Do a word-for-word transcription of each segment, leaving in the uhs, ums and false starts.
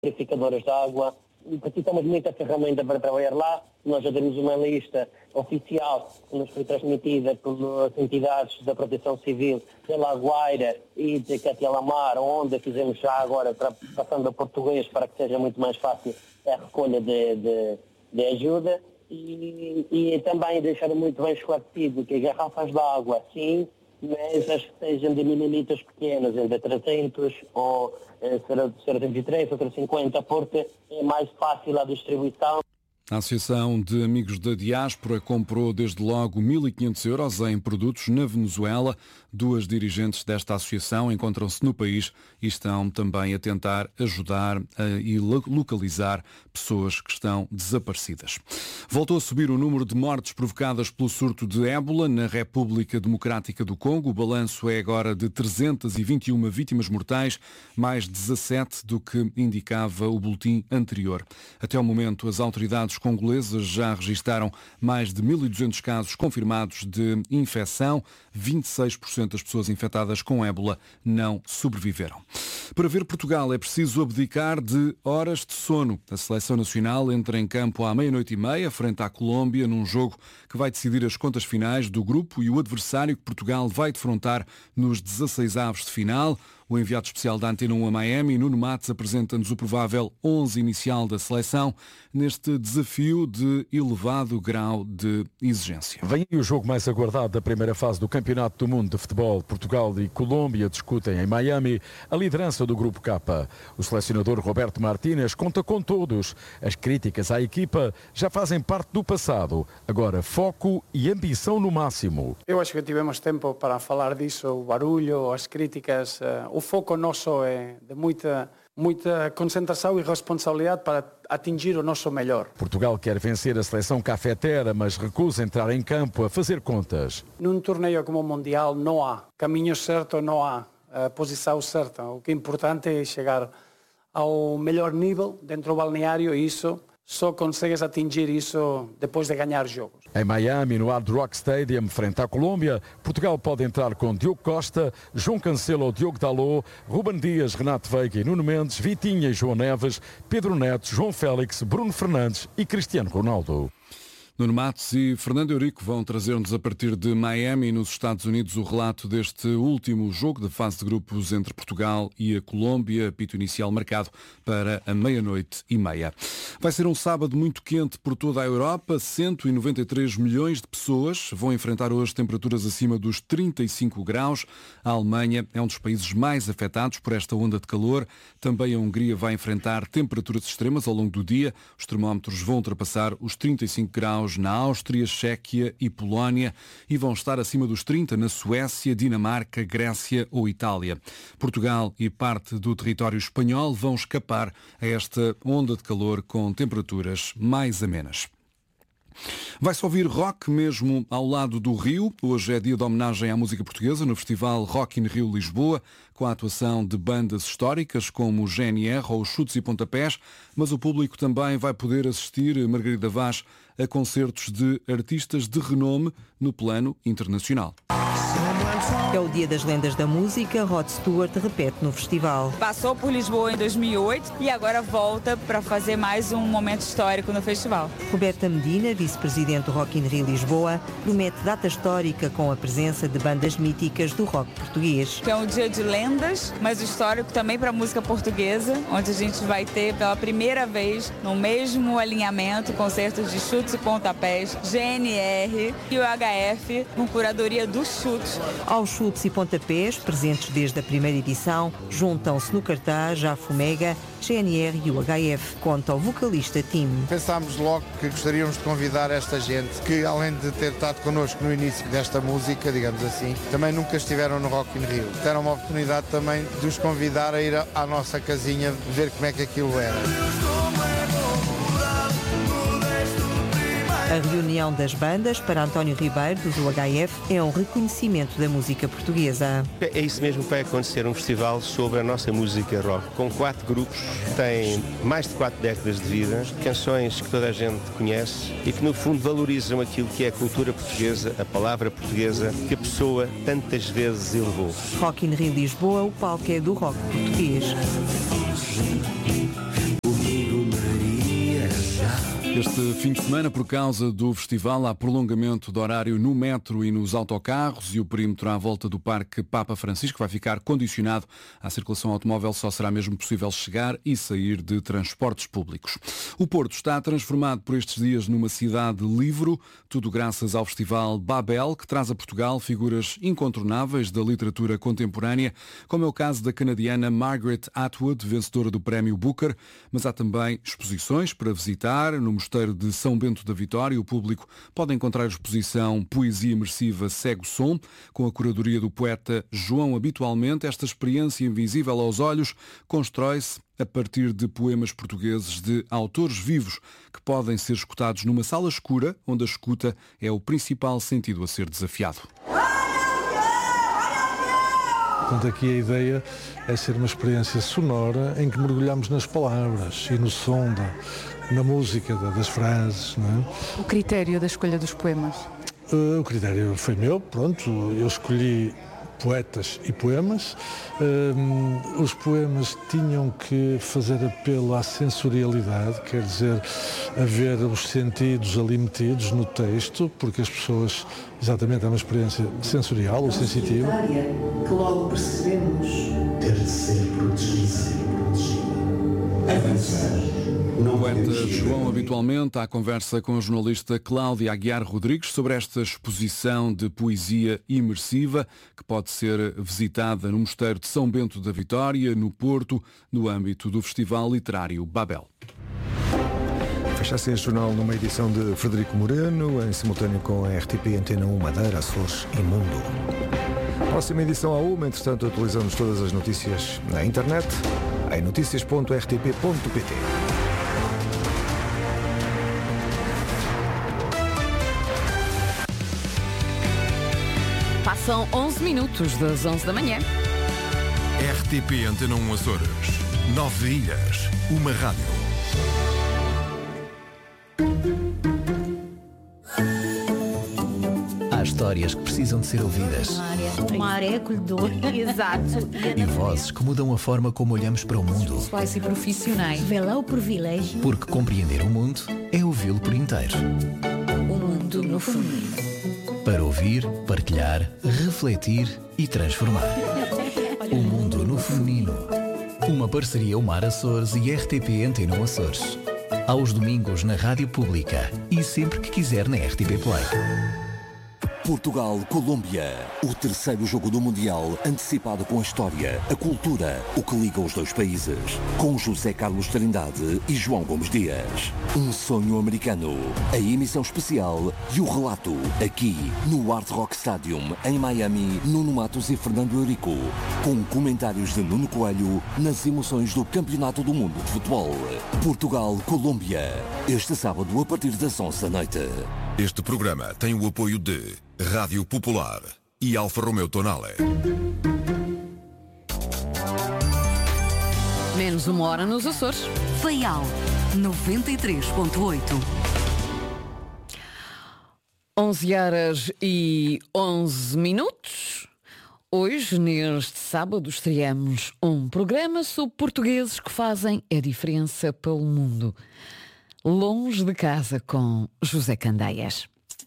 purificadoras de água. Precisamos de muita ferramenta para trabalhar lá. Nós já temos uma lista oficial que nos foi transmitida pelas entidades da Proteção Civil de La Guaira e de Catialamar, onde fizemos já agora, passando a português, para que seja muito mais fácil a recolha de, de, de ajuda. E, e também deixar muito bem esclarecido que as garrafas de água, sim, mas as que sejam de mililitros pequenos, entre trezentos ou trezentos e três ou trezentos e cinquenta, porque é mais fácil a distribuição. A Associação de Amigos da Diáspora comprou desde logo mil e quinhentos euros em produtos na Venezuela. Duas dirigentes desta associação encontram-se no país e estão também a tentar ajudar e localizar pessoas que estão desaparecidas. Voltou a subir o número de mortes provocadas pelo surto de ébola na República Democrática do Congo. O balanço é agora de trezentas e vinte e uma vítimas mortais, mais dezassete do que indicava o boletim anterior. Até ao momento, as autoridades congolesas já registaram mais de mil e duzentos casos confirmados de infecção. vinte e seis por cento das pessoas infectadas com ébola não sobreviveram. Para ver Portugal é preciso abdicar de horas de sono. A seleção nacional entra em campo à meia-noite e meia, frente à Colômbia, num jogo que vai decidir as contas finais do grupo e o adversário que Portugal vai defrontar nos dezasseis avos de final. O enviado especial da Antena um a Miami, Nuno Matos, apresenta-nos o provável onze inicial da seleção neste desafio de elevado grau de exigência. Vem o jogo mais aguardado da primeira fase do Campeonato do Mundo de Futebol. Portugal e Colômbia discutem em Miami a liderança do Grupo K. O selecionador Roberto Martínez conta com todos. As críticas à equipa já fazem parte do passado. Agora foco e ambição no máximo. Eu acho que tivemos tempo para falar disso, o barulho, as críticas. O foco nosso é de muita, muita concentração e responsabilidade para atingir o nosso melhor. Portugal quer vencer a seleção cafetera, mas recusa entrar em campo a fazer contas. Num torneio como o Mundial não há caminho certo, não há a posição certa. O que é importante é chegar ao melhor nível dentro do balneário e isso só consegues atingir isso depois de ganhar jogos. Em Miami, no Hard Rock Stadium, frente à Colômbia, Portugal pode entrar com Diogo Costa, João Cancelo, Diogo Dalot, Ruben Dias, Renato Veiga e Nuno Mendes, Vitinha e João Neves, Pedro Neto, João Félix, Bruno Fernandes e Cristiano Ronaldo. Nuno Matos e Fernando Eurico vão trazer-nos a partir de Miami, nos Estados Unidos, o relato deste último jogo da fase de grupos entre Portugal e a Colômbia, apito inicial marcado para a meia-noite e meia. Vai ser um sábado muito quente por toda a Europa. cento e noventa e três milhões de pessoas vão enfrentar hoje temperaturas acima dos trinta e cinco graus. A Alemanha é um dos países mais afetados por esta onda de calor. Também a Hungria vai enfrentar temperaturas extremas ao longo do dia. Os termómetros vão ultrapassar os trinta e cinco graus na Áustria, Chequia e Polónia e vão estar acima dos trinta na Suécia, Dinamarca, Grécia ou Itália. Portugal e parte do território espanhol vão escapar a esta onda de calor com temperaturas mais amenas. Vai-se ouvir rock mesmo ao lado do Rio. Hoje é dia de homenagem à música portuguesa no Festival Rock in Rio Lisboa, com a atuação de bandas históricas como o G N R ou os Chutes e Pontapés, mas o público também vai poder assistir, Margarida Vaz, a concertos de artistas de renome no plano internacional. É o Dia das Lendas da Música. Rod Stewart repete no festival. Passou por Lisboa em dois mil e oito e agora volta para fazer mais um momento histórico no festival. Roberta Medina, vice-presidente do Rock in Rio Lisboa, promete data histórica com a presença de bandas míticas do rock português. É um dia de lendas, mas histórico também para a música portuguesa, onde a gente vai ter pela primeira vez no mesmo alinhamento concertos de Chutes e Pontapés, G N R e o H F, com curadoria dos chutes. Aos Chutes e Pontapés, presentes desde a primeira edição, juntam-se no cartaz já Fumega, G N R e o H F, conta o vocalista Tim. Pensámos logo que gostaríamos de convidar esta gente que, além de ter estado connosco no início desta música, digamos assim, também nunca estiveram no Rock in Rio. Deram uma oportunidade também de os convidar a ir à nossa casinha ver como é que aquilo era. A reunião das bandas para António Ribeiro, do H F, é um reconhecimento da música portuguesa. É isso mesmo que vai acontecer, um festival sobre a nossa música rock, com quatro grupos, têm mais de quatro décadas de vida, canções que toda a gente conhece e que no fundo valorizam aquilo que é a cultura portuguesa, a palavra portuguesa, que a pessoa tantas vezes elevou. Rock in Rio Lisboa, o palco é do rock português. Este fim de semana, por causa do festival, há prolongamento do horário no metro e nos autocarros e o perímetro à volta do Parque Papa Francisco vai ficar condicionado à circulação automóvel. Só será mesmo possível chegar e sair de transportes públicos. O Porto está transformado por estes dias numa cidade livre, tudo graças ao festival Babel, que traz a Portugal figuras incontornáveis da literatura contemporânea, como é o caso da canadiana Margaret Atwood, vencedora do Prémio Booker, mas há também exposições para visitar. No Mosteiro de São Bento da Vitória, o público pode encontrar a exposição Poesia Imersiva Cego Som, com a curadoria do poeta João Habitualmente. Esta experiência invisível aos olhos constrói-se a partir de poemas portugueses de autores vivos que podem ser escutados numa sala escura, onde a escuta é o principal sentido a ser desafiado. Portanto, aqui a ideia é ser uma experiência sonora em que mergulhamos nas palavras e no som, da, na música da, das frases. Não é? O critério da escolha dos poemas? Uh, o critério foi meu, pronto, eu escolhi poetas e poemas. Uh, os poemas tinham que fazer apelo à sensorialidade, quer dizer, haver os sentidos ali metidos no texto, porque as pessoas, exatamente, é uma experiência sensorial ou sensitiva. Que logo percebemos ter de ser protegida. Avançar. O poeta João Habitualmente à conversa com a jornalista Cláudia Aguiar Rodrigues sobre esta exposição de poesia imersiva que pode ser visitada no Mosteiro de São Bento da Vitória, no Porto, no âmbito do Festival Literário Babel. Fecha assim este jornal numa edição de Frederico Moreno, em simultâneo com a R T P Antena um Madeira, Açores e Mundo. Próxima edição à uma, entretanto atualizamos todas as notícias na internet, em notícias ponto r t p ponto p t. Passam onze minutos das onze da manhã. R T P Antena um Açores. Nove ilhas. Uma rádio. Há histórias que precisam de ser ouvidas. Uma área acolhedora. Exato. E vozes que mudam a forma como olhamos para o mundo. Pessoais e profissionais. Vê lá o privilégio. Porque compreender o mundo é ouvi-lo por inteiro. O mundo no feminino. Para ouvir, partilhar, refletir e transformar. O mundo no feminino. Uma parceria Umar Açores e R T P Antena um Açores. Aos domingos na Rádio Pública e sempre que quiser na R T P Play. Portugal-Colômbia, o terceiro jogo do Mundial, antecipado com a história, a cultura, o que liga os dois países, com José Carlos Trindade e João Gomes Dias. Um sonho americano, a emissão especial e o relato, aqui no Hard Rock Stadium, em Miami, Nuno Matos e Fernando Eurico, com comentários de Nuno Coelho nas emoções do Campeonato do Mundo de Futebol. Portugal-Colômbia, este sábado a partir das onze da noite. Este programa tem o apoio de Rádio Popular e Alfa Romeo Tonale. Menos uma hora nos Açores. Faial, noventa e três ponto oito. onze horas e onze minutos. Hoje, neste sábado, estreamos um programa sobre portugueses que fazem a diferença pelo mundo. Longe de Casa, com José Candeias.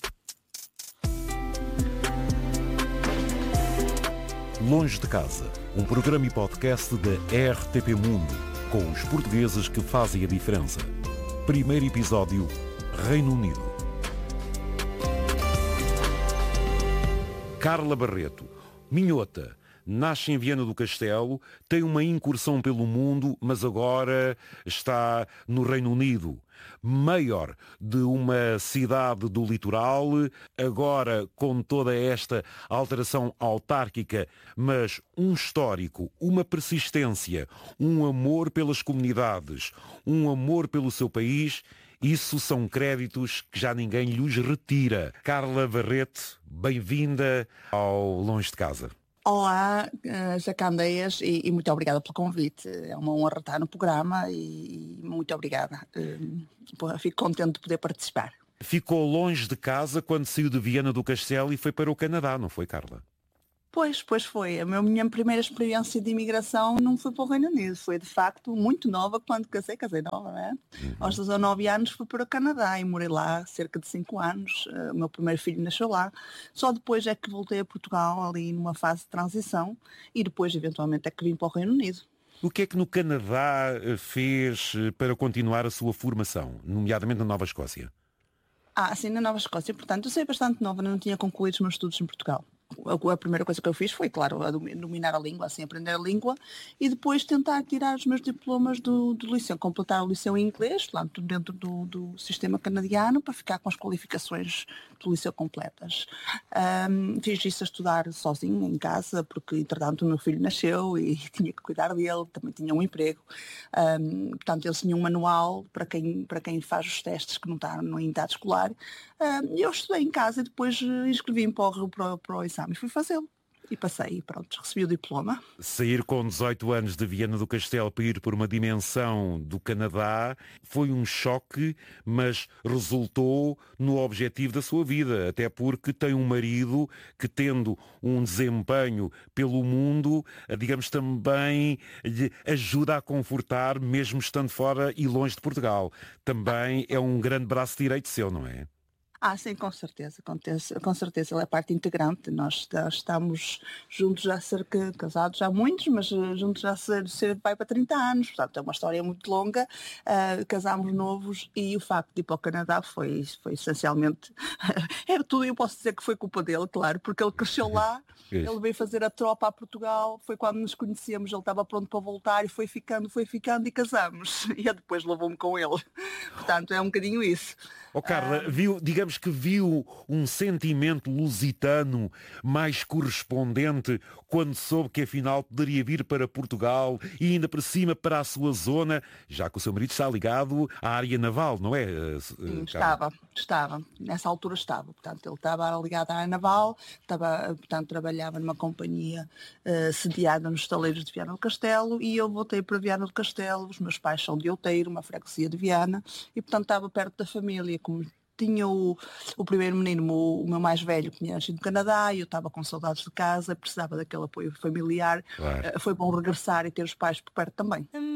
Longe de Casa, um programa e podcast da R T P Mundo, com os portugueses que fazem a diferença. Primeiro episódio, Reino Unido. Carla Barreto, minhota, nasce em Viana do Castelo, tem uma incursão pelo mundo, mas agora está no Reino Unido. Maior de uma cidade do litoral, agora com toda esta alteração autárquica, mas um histórico, uma persistência, um amor pelas comunidades, um amor pelo seu país. Isso são créditos que já ninguém lhes retira. Carla Barreto, bem-vinda ao Longe de Casa. Olá, José Candeias, e, e muito obrigada pelo convite. É uma honra estar no programa e, e muito obrigada. Uh, fico contente de poder participar. Ficou longe de casa quando saiu de Viana do Castelo e foi para o Canadá, não foi, Carla? Pois, pois foi. A minha primeira experiência de imigração não foi para o Reino Unido. Foi, de facto, muito nova quando casei. Casei nova, não é? Uhum. Aos dezanove anos fui para o Canadá e morei lá cerca de cinco anos. O meu primeiro filho nasceu lá. Só depois é que voltei a Portugal, ali numa fase de transição. E depois, eventualmente, é que vim para o Reino Unido. O que é que no Canadá fez para continuar a sua formação, nomeadamente na Nova Escócia? Ah, sim, na Nova Escócia. Portanto, eu saí bastante nova, não tinha concluído os meus estudos em Portugal. A primeira coisa que eu fiz foi, claro, a dominar a língua, assim, aprender a língua e depois tentar tirar os meus diplomas do, do liceu, completar o liceu em inglês, lá dentro do, do sistema canadiano, para ficar com as qualificações do liceu completas. Um, fiz isso a estudar sozinho em casa, porque, entretanto, o meu filho nasceu e tinha que cuidar dele, também tinha um emprego. Um, portanto, eles tinham um manual para quem, para quem faz os testes que não está no idade escolar. Um, eu estudei em casa e depois inscrevi-me para o, para, para o exame e fui fazê-lo. E passei e pronto, recebi o diploma. Sair com dezoito anos de Viana do Castelo para ir por uma dimensão do Canadá foi um choque, mas resultou no objetivo da sua vida, até porque tem um marido que, tendo um desempenho pelo mundo, digamos, também lhe ajuda a confortar, mesmo estando fora e longe de Portugal. Também é um grande braço direito seu, não é? Ah, sim, com certeza, com, com certeza, ele é parte integrante. Nós estamos juntos já cerca, casados já muitos, mas juntos já ser, ser vai para trinta anos, portanto é uma história muito longa. Uh, casámos novos e o facto de ir para o Canadá foi, foi essencialmente, era tudo, eu posso dizer que foi culpa dele, claro, porque ele cresceu lá, ele veio fazer a tropa a Portugal, foi quando nos conhecemos, ele estava pronto para voltar e foi ficando, foi ficando e casamos. E depois levou-me com ele. Portanto, é um bocadinho isso. Oh, Carla, uh, viu, digamos que viu um sentimento lusitano mais correspondente quando soube que afinal poderia vir para Portugal e ainda por cima para a sua zona, já que o seu marido está ligado à área naval, não é? Sim, estava, estava. Nessa altura estava. Portanto, ele estava ligado à área naval, estava, portanto, trabalhava numa companhia uh, sediada nos estaleiros de Viana do Castelo e eu voltei para Viana do Castelo. Os meus pais são de Outeiro, uma freguesia de Viana, e portanto estava perto da família. Como tinha o, o primeiro menino, o, o meu mais velho, que tinha nascido no Canadá, e eu estava com saudades de casa, precisava daquele apoio familiar. Claro. Uh, foi bom regressar e ter os pais por perto também.